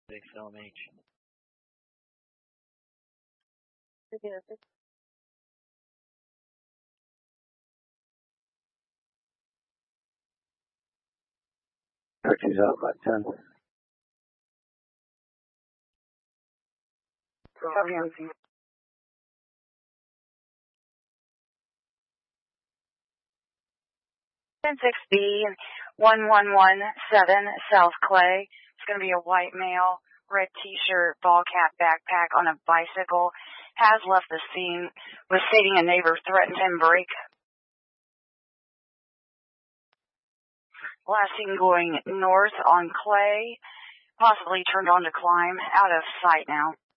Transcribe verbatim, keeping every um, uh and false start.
Big Film H. Taxi's out by ten. ten six B one one one seven South Clay. It's going to be a white male, red t-shirt, ball cap, backpack on a bicycle. Has left the scene. Was stating a neighbor threatened him break. Last seen going north on Clay. Possibly turned on to climb. Out of sight now.